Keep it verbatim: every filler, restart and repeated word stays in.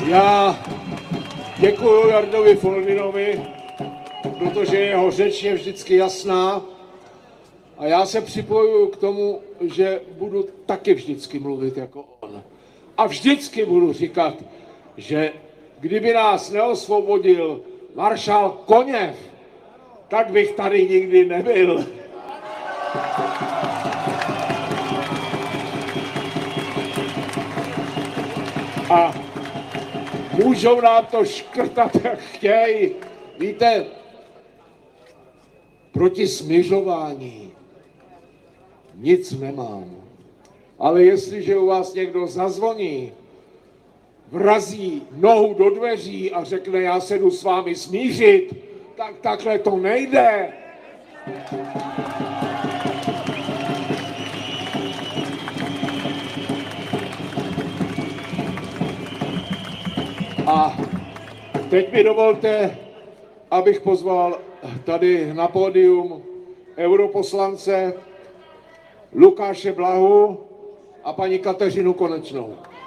Já děkuju Jardovi Foldynovi, protože jeho řeč je vždycky jasná a já se připojuju k tomu, že budu taky vždycky mluvit jako on. A vždycky budu říkat, že kdyby nás neosvobodil maršál Koněv, tak bych tady nikdy nebyl. A můžou nám to škrtat, jak chtějí. Víte, proti smižování nic nemám. Ale jestliže u vás někdo zazvoní, vrazí nohu do dveří a řekne, já se jdu s vámi smířit, tak takhle to nejde. A teď mi dovolte, abych pozval tady na pódium europoslance Lukáše Blahu a paní Kateřinu Konečnou.